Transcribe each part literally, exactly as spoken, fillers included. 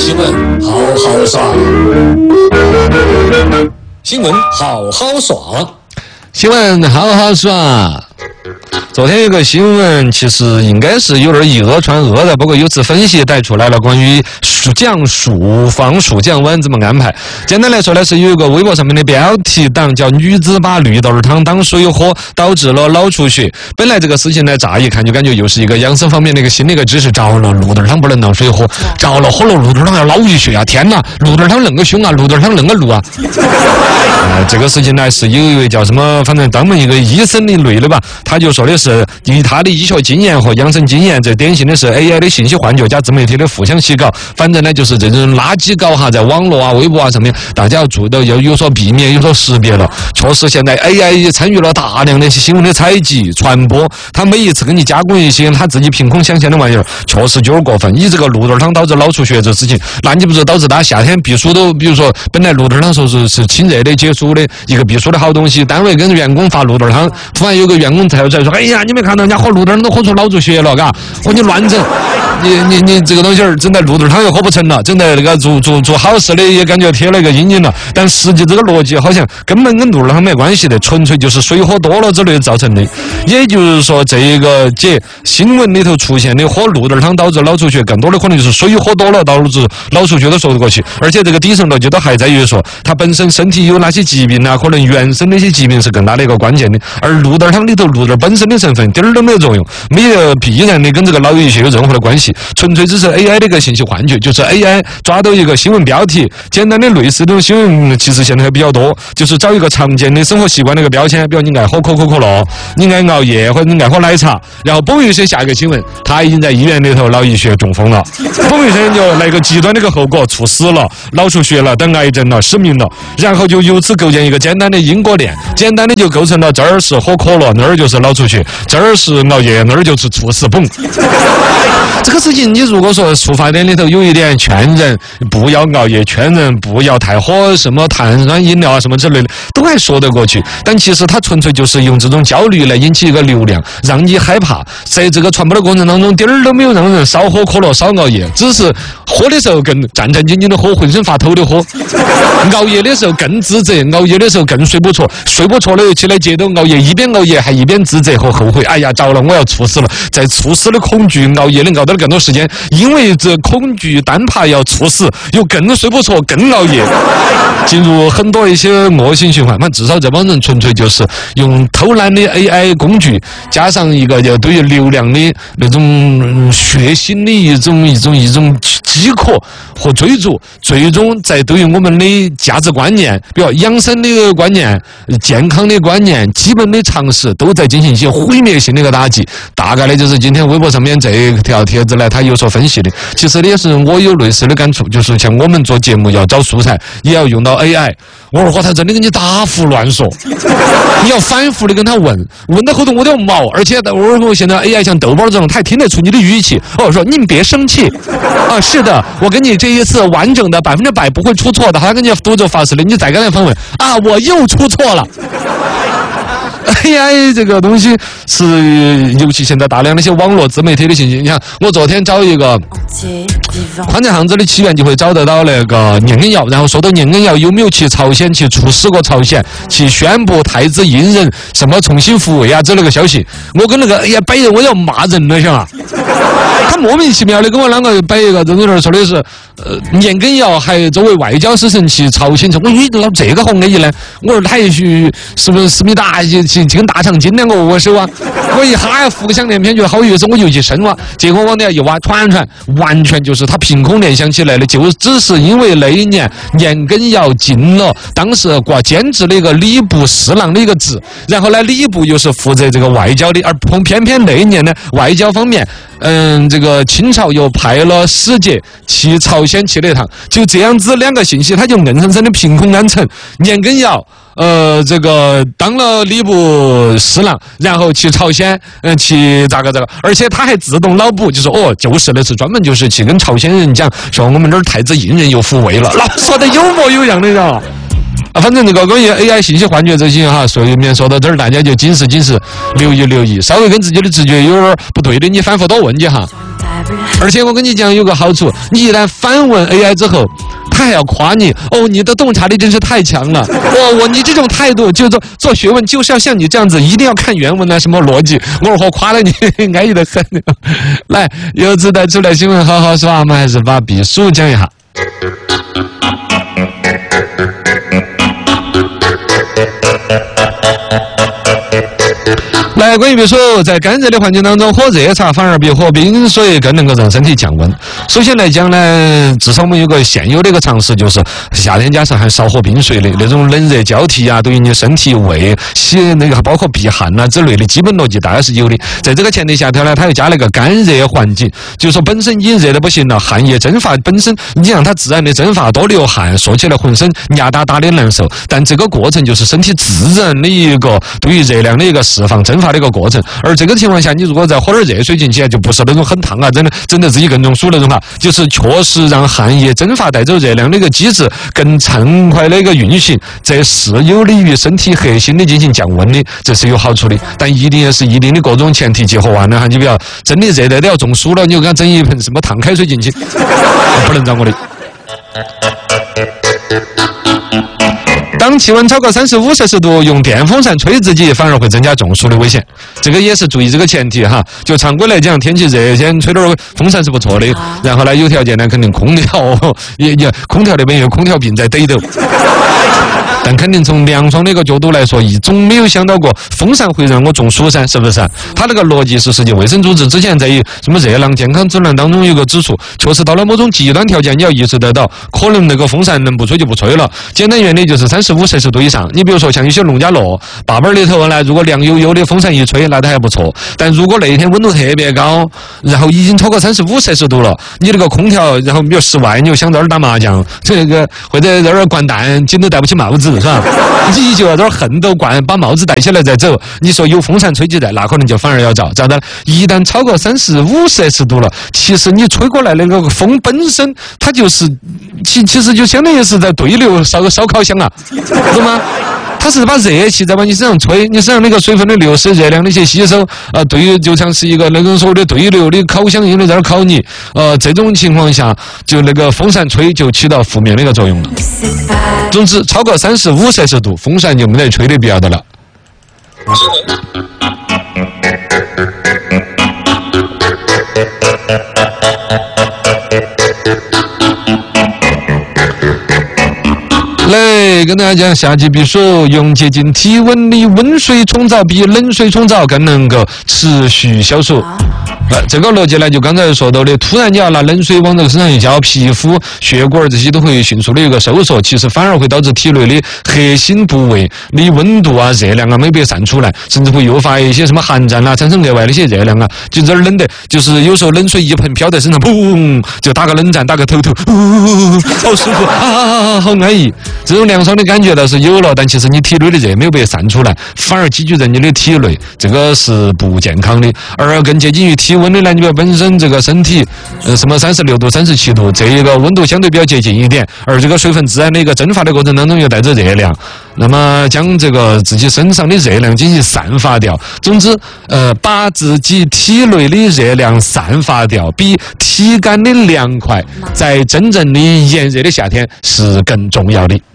新闻好好耍，新闻好好耍， 新闻好好耍。昨天有个新闻，其实应该是有点以讹传讹的，不过有次分析带出来了关于蜀降蜀防蜀降温怎么安排。简单来说呢，是有一个微博上面的标题党叫女子把绿豆汤当水喝，导致了脑出血。本来这个事情呢，乍一看就感觉又是一个养生方面的一个新的一个知识，着了绿豆汤不能当水喝，着了喝了绿豆汤要脑溢血啊！天哪，绿豆汤恁个凶啊，绿豆汤恁个绿啊！呃，这个事情呢是有一位叫什么，反正专门一个医生的类的吧，他就说的是以他的医学经验和养生经验，这典型的是 A I 的信息幻觉加自媒体的互相洗稿。反正呢就是这种垃圾稿哈，在网络啊、微博啊上面，大家要做到要有所避免、有所识别了。确实，现在 A I 参与了大量的新闻的采集、传播，他每一次给你加工一些他自己凭空想象的玩意儿，确实就有点过分。以这个绿豆汤导致脑出血这事情，那你不是导致大家夏天避暑都，比如说本来绿豆汤说是是清热的、解暑的一个避暑的好东西，单位跟员工发绿豆汤，突然有个员工跳出来说：“哎呀，你没看到人家喝绿豆汤都喝出脑出血了，嘎！我你乱整，你你你这个东西儿整在绿豆汤又喝不成了，整在那个做做做好事的也感觉贴了一个阴影了。但实际这个逻辑好像根本跟绿豆汤没关系的，纯粹就是水喝多了之类造成的。也就是说，这一个节新闻里头出现的喝绿豆汤导致脑出血，更多的可能就是水喝多了导致脑出血都说得过去。而且这个底层逻辑都还在于说，他本身身体有哪些疾病啊，可能原生的一些疾病是更大的一个关键的。而绿豆汤里头绿豆本身的成分点儿都没有作用，没有必然的跟这个脑溢血有任何的关系，纯粹只是 A I 的一个信息幻觉，就是 A I 抓到一个新闻标题，简单的类似这种新闻其实现在还比较多，就是找一个常见的生活习惯的一个标签，比如你爱喝可口可乐，你爱熬夜或者你爱喝奶茶，然后嘣一声下一个新闻，他已经在医院里头脑溢血中风了，嘣一声就来个极端的一个后果，猝死了，脑出血了，得癌症了，失明了，然后就由此构建一个简单的因果链，简单的就构成了这儿是喝可乐，那儿就是脑出血，这儿是熬夜，那儿就是猝死，嘣。这个事情你如果说出发点里头有一点劝人不要熬夜，劝人不要太喝什么碳酸饮料啊什么之类的，都还说得过去。但其实它纯粹就是用这种焦虑来引起一个流量，让你害怕，在这个传播的过程当中，点儿都没有让人少喝可乐少熬夜，只是喝的时候更战战兢兢的喝，浑身发抖的喝，熬夜的时候更自责，熬夜的时候更睡不着，睡不着了又起来接着熬夜，一边熬夜还一边自责和后悔，哎呀着了我要猝死了，在猝死的恐惧熬夜的熬到更多时间，因为这恐惧单怕要猝死，又更睡不着，更熬夜，进入很多一些恶性循环。反正至少这帮人纯粹就是用偷懒的 A I 工具，加上一个就对于流量的那种血腥的一种一种一种饥渴和追逐，最终在对于我们的价值观念，比如养生的观念、健康的观念、基本的常识，都在进行一些毁灭性的一个打击。大概呢就是今天微博上面这条帖子呢，他有所分析的。其实也是我有类似的感触，就是像我们做节目要找素材，也要用到 A I。我二货他真的给你答胡乱说，你要反复的跟他问，问到后头我都要毛。而且二货现在 A I 像豆瓣这种，他还听得出你的语气。哦，说你们别生气啊，是的，我跟你这一次完整的百分之百不会出错的。他跟你赌咒发誓了，你再跟他访问啊，我又出错了。A I 这个东西是，尤其现在大量那些网络自媒体的信息，你看我昨天找一个宽带巷子的起源，就会找得到那个年羹尧，然后说到年羹尧有没有去朝鲜去出使过朝鲜，去宣布太子胤仁什么重新复位啊之类的消息，我跟那个 A I 摆人我要骂人了，想啊，他莫名其妙的跟我两个摆一个在那儿说的是，呃，年羹尧还作为外交使臣去朝鲜，我以为老这个好安逸呢，我说他也许是不是思密达去去跟大长今两个握手啊，我一下浮想联翩觉得好有意思，我就去深挖，结果往底下一挖，传传完全就是他凭空联想起来的，就只是因为那一年年羹尧进了当时挂监制的一个礼部侍郎的一个职，然后呢礼部又是负责这个外交的，而偏偏那一年呢外交方面嗯，这个清朝又派了使节去朝鲜去了一趟，就这样子两个信息，他就硬生生的凭空安成。年羹尧呃，这个当了礼部侍郎，然后去朝鲜，嗯、呃，去咋个咋个，而且他还自动脑补，就说哦，就是那次专门就是去跟朝鲜人讲，说我们这儿太子胤仁又复位了，老说的有模有样的，知道吧？啊，反正这个关于 A I 信息幻觉这些哈，所以面说到这儿，大家就警示警示，留意留意，稍微跟自己的直觉有点不对的，你反复多问一下哈。 而且我跟你讲有个好处，你一旦反问 A I 之后，他还要夸你哦，你的洞察力真是太强了。我我你这种态度，就是做做学问就是要像你这样子，一定要看原文啊，什么逻辑，我和夸了你安逸得很。来，柚子带出来新闻好好耍，我们还是把避暑讲一下。来，关于避暑，在干热的环境当中，喝热茶反而比喝冰水更能够让身体降温。首先来讲呢，至少我们有个现有的一个常识，就是夏天加上还少喝冰水的那种冷热交替啊，对于你身体胃洗那个包括避汗啊之类的基本逻辑大概是有的。在这个前提下头呢，它又加了一个干热环境，就是说本身已经热得不行了，汗液蒸发本身你让它自然的蒸发，多流汗，说起来浑身压哒哒的难受，但这个过程就是身体自然的一个对于热量的一个释放蒸发的一个过程。而这个情况下，你如果再喝点热水进去，就不是那种很烫啊，真的真的自己更中暑那种哈，就是确实让汗液蒸发带走热量的一个机制更畅快的一个运行，这是有利于身体核心的进行降温的，这是有好处的。但一定也是一定的各种前提结合完了哈，你不要真的热得都要中暑了，你就给他整一盆什么烫开水进去，不能让我的。当气温超过三十五摄氏度，用电风扇吹自己反而会增加中暑的危险。这个也是注意这个前提哈。就常规来讲，天气热先吹点风扇是不错的。然后呢，有条件呢，肯定空调也也空调那边有空调病在堆头。但肯定从凉爽的一个角度来说，一总没有想到过风扇会让我中暑噻，是不是？它那个逻辑是世界卫生组织之前在什么热浪健康指南当中有个指出，确实到了某种极端条件，你要意识得到，可能那个风扇能不吹就不吹了。简单原理就是三十五摄氏度以上。你比如说像一些农家乐、坝坝里头呢，如果凉悠悠的风扇一吹，那都还不错。但如果那一天温度特别高，然后已经超过三十五摄氏度了，你那个空调，然后比如室外你又想在那儿打麻将，这个或者在那儿掼蛋，紧都戴不起帽子。是吧？你就要在那儿横斗惯，把帽子戴起来再走。你说有风扇吹起来，那可能就反而要着。咋的？一旦超过三十五摄氏度了，其实你吹过来那个风本身，它就是其其实就相当于是在对流烧烧烤箱啊，懂吗？它是把热气在往你身上吹，你身上那个水分的流失、热量的一些吸收，啊、呃，对于就像是一个那种所谓的对流的烤箱一样的在那烤你，呃，这种情况下，就那个风扇吹就起到负面的一个作用了。总之，超过三十五摄氏度，风扇就没得吹的必要的了。来跟大家讲，夏季避暑用接近体温的温水冲澡比冷水冲澡更能够持续消暑。呃，这个逻辑呢，就刚才说到的，突然你要拿冷水往这个身上一浇，皮肤、血管这些都会迅速的一个收缩，其实反而会导致体内的核心部位的温度啊、热量啊没被散出来，甚至会诱发一些什么寒战啊，产生额外的一些热量啊，就这儿冷的，就是有时候冷水一盆飘在身上，砰，就打个冷战，打个头头，呜，好舒服啊，好安逸。这种凉爽的感觉倒是有了，但其实你体内的热没有被散出来，反而积聚在你的体内，这个是不健康的。而更接近于体温的呢，你比如本身这个身体，呃，什么三十六度、三十七度，这一个温度相对比较接近一点，而这个水分自然的一个蒸发的过程当中又带着热量，那么将这个自己身上的热量进行散发掉。总之，呃，把自己体内的热量散发掉，比体感的凉快，在真正的炎热的夏天是更重要的。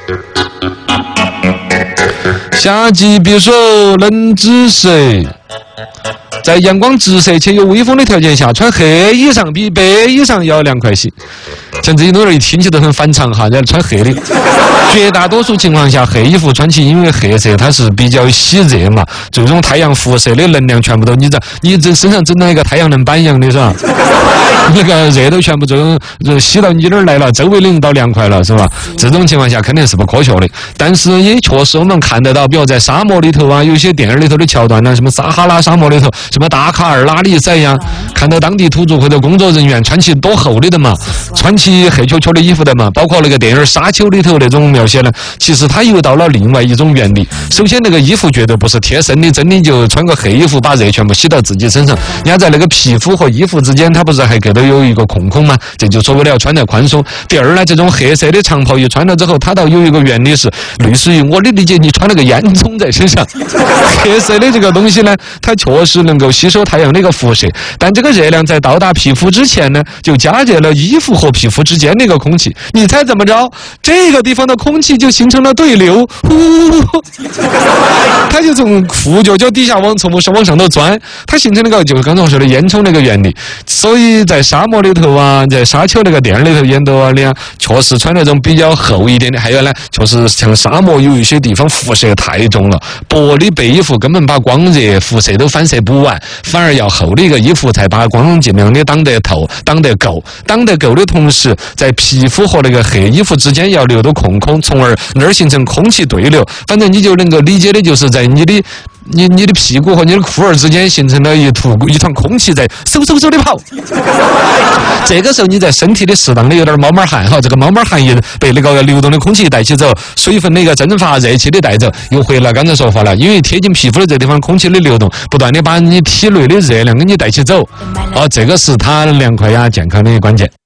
夏季避暑冷知识，在阳光直射且有微风的条件下，穿黑衣裳比白衣裳要凉快些。像这些东西一听起都很反常哈，要穿黑的。绝大多数情况下，黑衣服穿起，因为黑色它是比较吸热嘛，这种太阳辐射的能量全部都你这你这身上整到一个太阳能板一样的是吧？那个热都全部就吸到你那儿来了，周围的人都凉快了是吧？这种情况下肯定是不科学的，但是也确实我们看得到，比如在沙漠里头啊，有些电影里头的桥段呢，什么撒哈拉沙漠里头，什么达喀尔拉力赛呀，看到当地土著或者工作人员穿起多厚的的嘛，穿起黑黢黢的衣服的嘛，包括那个电影《沙丘》里头那种描掉些呢？其实它又到了另外一种原理。首先，那个衣服绝对不是贴身的，真的就穿个黑衣服把热全部吸到自己身上。人家在那个皮肤和衣服之间，它不是还隔到有一个空空吗？这就所谓的要穿得宽松。第二呢，这种黑色的长袍一穿了之后，它倒有一个原理是类似于我的理解，你穿了个烟囱在身上，黑色的这个东西呢，它确实能够吸收太阳的一个辐射，但这个热量在到达皮肤之前呢，就加热了衣服和皮肤之间的一个空气。你猜怎么着？这个地方的空气就形成了对流，呼，它就从裤脚脚底下往从往上头钻，它形成那个就是刚才我说的烟囱那个原理。所以在沙漠里头啊，在沙丘那个店里头演到啊的，确实穿那种比较厚一点的。还有呢，确实像沙漠有一些地方辐射太重了，薄的白衣服根本把光热辐射都反射不完，反而要厚的一个衣服才把光尽量的挡得透、挡得够。挡得够的同时，在皮肤和那个黑衣服之间要留到空空，从而那儿形成空气对流。反正你就能够理解的就是在你的你你的屁股和你的裤儿之间形成了一坨一团空气在嗖嗖嗖的跑。这个时候你在身体的适当的有点冒冒汗哈，这个冒冒汗也被那个流动的空气带起走，水分的一个蒸发，热气的带走，又回了刚才说话了，因为贴近皮肤的这地方空气的流动，不断的把你体内的热量给你带起走，啊，这个是它凉快呀健康的关键。